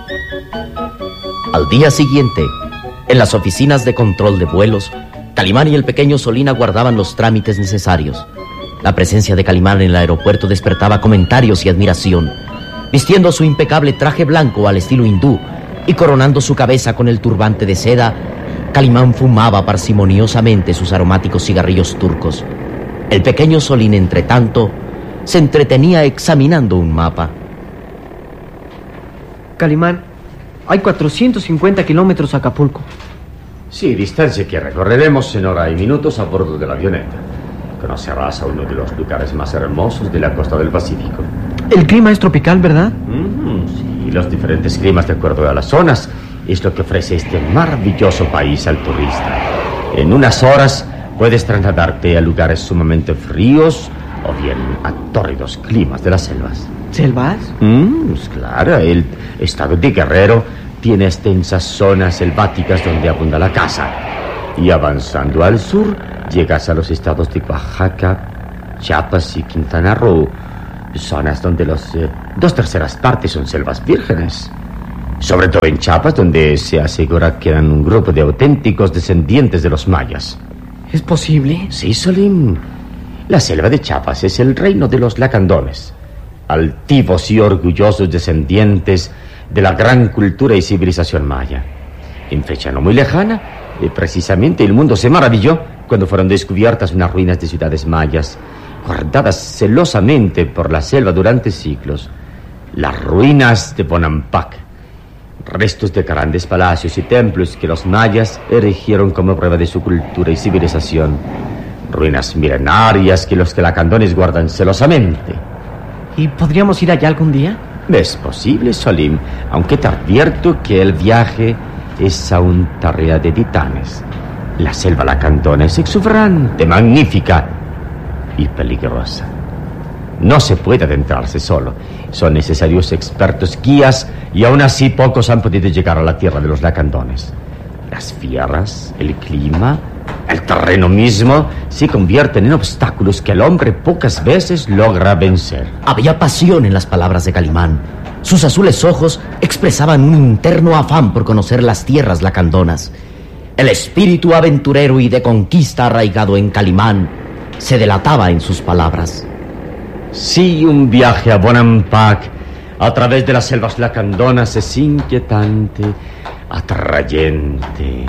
Al día siguiente, en las oficinas de control de vuelos, Calimán y el pequeño Solín aguardaban los trámites necesarios. La presencia de Calimán en el aeropuerto despertaba comentarios y admiración. Vistiendo su impecable traje blanco al estilo hindú y coronando su cabeza con el turbante de seda, Calimán fumaba parsimoniosamente sus aromáticos cigarrillos turcos. El pequeño Solín, entre tanto, se entretenía examinando un mapa. Calimán, hay 450 kilómetros a Acapulco. Sí, distancia que recorreremos en hora y minutos a bordo de la avioneta. Conocerás a uno de los lugares más hermosos de la costa del Pacífico. El clima es tropical, ¿verdad? Sí, los diferentes climas de acuerdo a las zonas es lo que ofrece este maravilloso país al turista. En unas horas puedes trasladarte a lugares sumamente fríos o bien a tórridos climas de las selvas. ¿Selvas? Pues claro, el estado de Guerrero tiene extensas zonas selváticas donde abunda la caza. Y avanzando al sur, llegas a los estados de Oaxaca, Chiapas y Quintana Roo, zonas donde los 2/3 partes son selvas vírgenes. Sobre todo en Chiapas, donde se asegura que eran un grupo de auténticos descendientes de los mayas. ¿Es posible? Sí, Solín. La selva de Chiapas es el reino de los lacandones, altivos y orgullosos descendientes de la gran cultura y civilización maya. En fecha no muy lejana, precisamente el mundo se maravilló cuando fueron descubiertas unas ruinas de ciudades mayas, guardadas celosamente por la selva durante siglos. Las ruinas de Bonampak, restos de grandes palacios y templos que los mayas erigieron como prueba de su cultura y civilización. Ruinas milenarias que los lacandones guardan celosamente. ¿Y podríamos ir allá algún día? Es posible, Solín, aunque te advierto que el viaje es aún tarea de titanes. La selva lacandona es exuberante, magnífica y peligrosa. No se puede adentrarse solo. Son necesarios expertos guías y aún así pocos han podido llegar a la tierra de los lacandones. Las fieras, el clima, el terreno mismo se convierten en obstáculos que el hombre pocas veces logra vencer. Había pasión en las palabras de Calimán. Sus azules ojos expresaban un interno afán por conocer las tierras lacandonas. El espíritu aventurero y de conquista arraigado en Calimán se delataba en sus palabras. Sí, un viaje a Bonampak a través de las selvas lacandonas es inquietante, atrayente,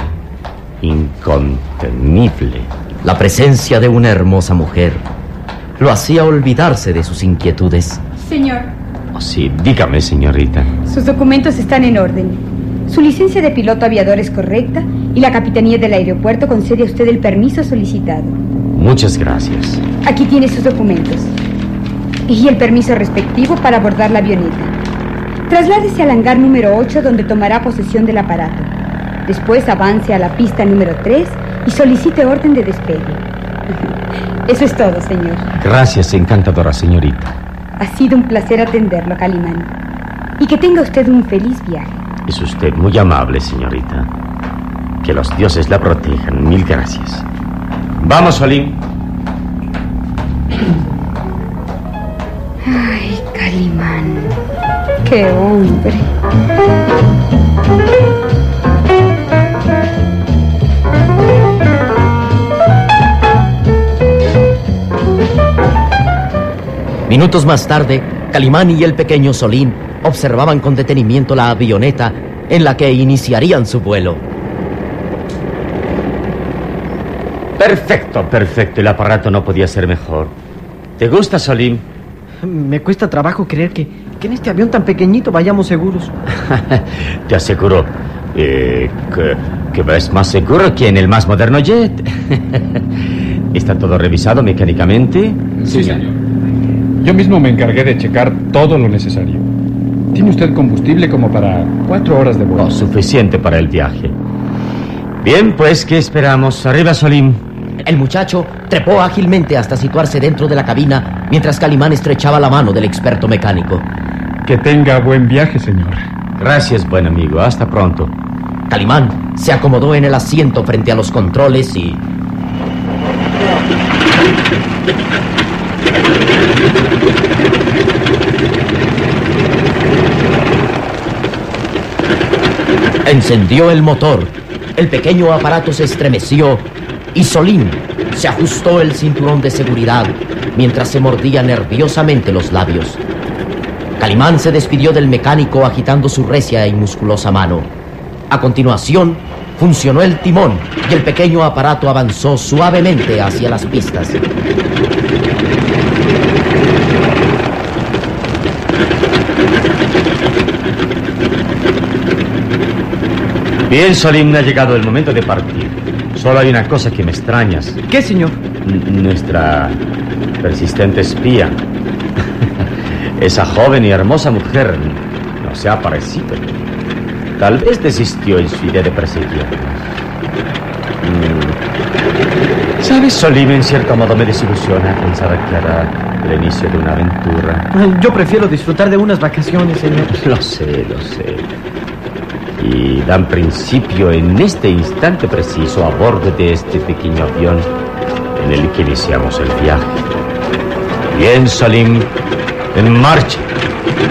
incontenible. La presencia de una hermosa mujer lo hacía olvidarse de sus inquietudes. Señor. Oh, sí, dígame, señorita. Sus documentos están en orden. Su licencia de piloto aviador es correcta y la capitanía del aeropuerto concede a usted el permiso solicitado. Muchas gracias. Aquí tiene sus documentos y el permiso respectivo para abordar la avioneta. Trasládese al hangar número 8, donde tomará posesión del aparato. Después avance a la pista número 3 y solicite orden de despegue. Eso es todo, señor. Gracias, encantadora señorita. Ha sido un placer atenderlo, Calimán. Y que tenga usted un feliz viaje. Es usted muy amable, señorita. Que los dioses la protejan. Mil gracias. Vamos, Solín. Ay, Calimán. ¡Qué hombre! Minutos más tarde, Calimán y el pequeño Solín observaban con detenimiento la avioneta en la que iniciarían su vuelo. Perfecto, perfecto. El aparato no podía ser mejor. ¿Te gusta, Solín? Me cuesta trabajo creer que en este avión tan pequeñito vayamos seguros. Te aseguro que es más seguro que en el más moderno jet. ¿Está todo revisado mecánicamente? Sí, señor. Yo mismo me encargué de checar todo lo necesario. Tiene usted combustible como para 4 horas de vuelo. Oh, suficiente para el viaje. Bien, pues, ¿qué esperamos? Arriba, Solín. El muchacho trepó ágilmente hasta situarse dentro de la cabina, mientras Calimán estrechaba la mano del experto mecánico. Que tenga buen viaje, señor. Gracias, buen amigo. Hasta pronto. Calimán se acomodó en el asiento frente a los controles y... Encendió el motor. El pequeño aparato se estremeció y Solín se ajustó el cinturón de seguridad mientras se mordía nerviosamente los labios. Calimán se despidió del mecánico agitando su recia y musculosa mano. A continuación, funcionó el timón y el pequeño aparato avanzó suavemente hacia las pistas. Bien, Solín, ha llegado el momento de partir. Solo hay una cosa que me extrañas. ¿Qué, señor? Nuestra persistente espía. Esa joven y hermosa mujer no se ha aparecido. Tal vez desistió en su idea de perseguirnos. ¿Sabes, Solín? En cierto modo me desilusiona. Pensaba que era el inicio de una aventura. Yo prefiero disfrutar de unas vacaciones, señor. Lo sé. Y dan principio en este instante preciso a bordo de este pequeño avión en el que iniciamos el viaje. Bien, Solín, en marcha.